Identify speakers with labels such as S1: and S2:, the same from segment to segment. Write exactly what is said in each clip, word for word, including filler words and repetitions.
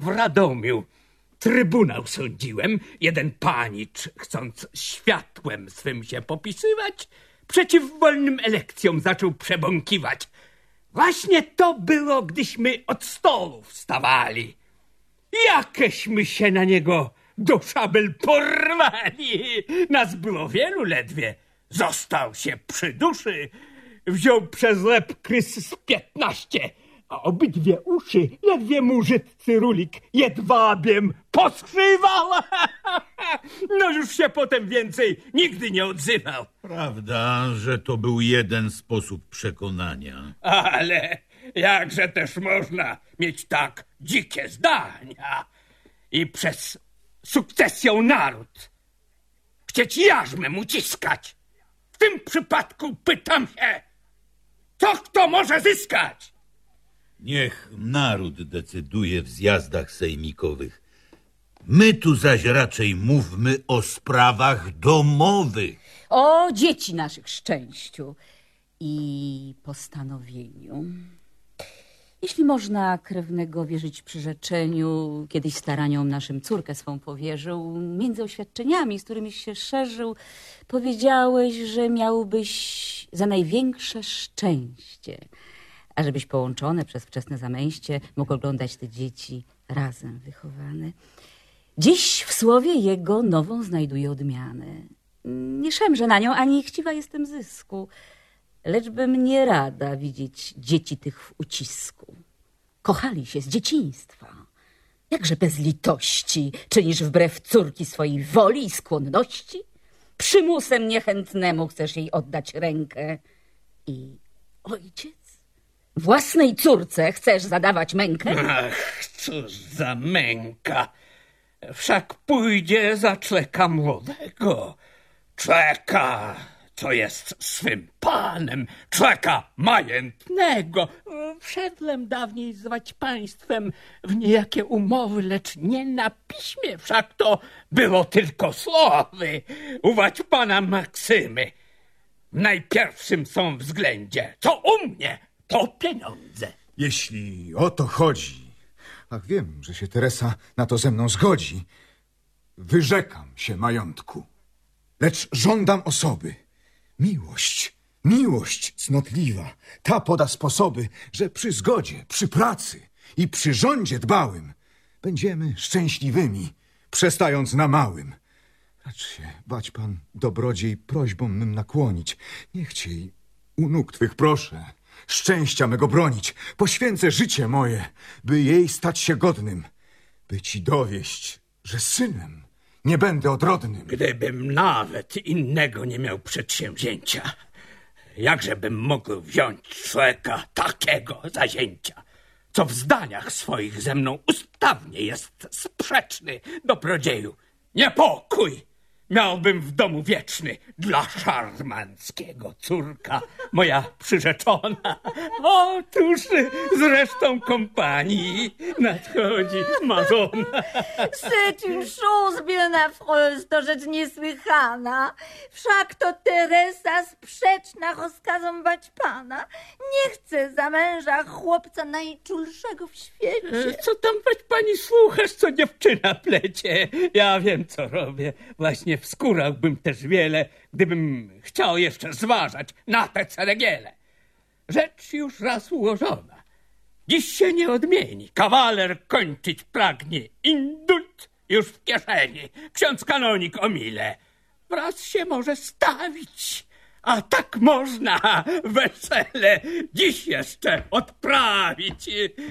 S1: w Radomiu. Trybunał sądziłem, jeden panicz, chcąc światłem swym się popisywać, przeciw wolnym elekcjom zaczął przebąkiwać. Właśnie to było, gdyśmy od stołu wstawali. Jakeśmy się na niego do szabel porwali. Nas było wielu ledwie. Został się przy duszy. Wziął przez łeb krys z piętnaście, a obydwie uszy ledwie mu żydcy rulik jedwabiem poskrzywał. No już się potem więcej nigdy nie odzywał.
S2: Prawda, że to był jeden sposób przekonania.
S1: Ale jakże też można mieć tak dzikie zdania i przez sukcesję naród chcieć jarzmem uciskać. W tym przypadku pytam się, co kto może zyskać?
S2: Niech naród decyduje w zjazdach sejmikowych. My tu zaś raczej mówmy o sprawach domowych.
S3: O dzieci naszych szczęściu i postanowieniu. Jeśli można krewnego wierzyć przyrzeczeniu, kiedyś staraniom naszym córkę swą powierzył, między oświadczeniami, z którymi się szerzył, powiedziałeś, że miałbyś za największe szczęście, ażebyś połączone przez wczesne zamęście mógł oglądać te dzieci razem wychowane. Dziś w słowie jego nową znajduję odmianę. Nie szemrzę na nią, ani chciwa jestem zysku, lecz bym nie rada widzieć dzieci tych w ucisku. Kochali się z dzieciństwa. Jakże bez litości czynisz wbrew córki swojej woli i skłonności? Przymusem niechętnemu chcesz jej oddać rękę. I ojciec? Własnej córce chcesz zadawać mękę?
S1: Ach, cóż za męka. Wszak pójdzie za człeka młodego. Człeka, co jest swym panem. Człeka majętnego. Wszedłem dawniej zwać państwem w niejakie umowy, lecz nie na piśmie. Wszak to było tylko słowy. Uwać pana Maksymy. W najpierwszym są względzie. Co u mnie, to pieniądze.
S4: Jeśli o to chodzi, ach wiem, że się Teresa na to ze mną zgodzi, wyrzekam się majątku, lecz żądam osoby. Miłość, miłość cnotliwa, ta poda sposoby, że przy zgodzie, przy pracy i przy rządzie dbałym będziemy szczęśliwymi, przestając na małym. Racz się, bać pan, dobrodziej, prośbą mym nakłonić. Nie chciej, u nóg twych proszę, szczęścia mego bronić. Poświęcę życie moje, by jej stać się godnym, by ci dowieść, że synem nie będę odrodnym.
S1: Gdybym nawet innego nie miał przedsięwzięcia, jakżebym mógł wziąć człowieka takiego za zięcia, co w zdaniach swoich ze mną ustawnie jest sprzeczny, dobrodzieju. Niepokój miałbym w domu wieczny dla szarmanckiego córka, moja przyrzeczona. Otóż z resztą kompanii nadchodzi Madonna.
S5: C'est une chose bien affreuse, to rzecz niesłychana. Wszak to Teresa sprzeczna rozkazom bać pana. Nie chce za męża chłopca najczulszego w świecie.
S1: Co tam bać pani słuchasz, co dziewczyna plecie? Ja wiem, co robię. Właśnie wskórałbym też wiele, gdybym chciał jeszcze zważać na te ceregiele. Rzecz już raz ułożona. Dziś się nie odmieni. Kawaler kończyć pragnie. Indult już w kieszeni. Ksiądz kanonik o mile. Wraz się może stawić. A tak można wesele dziś jeszcze odprawić.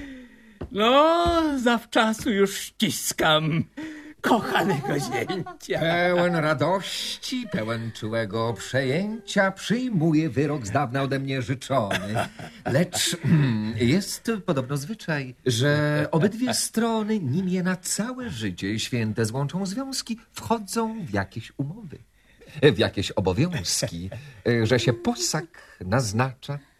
S1: No, zawczasu już ściskam kochanego zięcia.
S6: Pełen radości, pełen czułego przejęcia, przyjmuje wyrok z dawna ode mnie życzony. Lecz jest podobno zwyczaj, że obydwie strony, nim je na całe życie święte złączą związki, wchodzą w jakieś umowy, w jakieś obowiązki, że się posag naznacza